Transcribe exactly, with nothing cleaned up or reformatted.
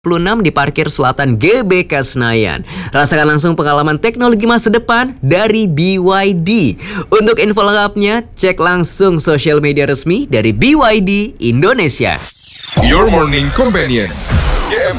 puluh enam di parkir selatan G B K Senayan. Rasakan langsung pengalaman teknologi masa depan dari B Y D. Untuk info lengkapnya, cek langsung sosial media resmi dari B Y D Indonesia. Your Morning Companion, G M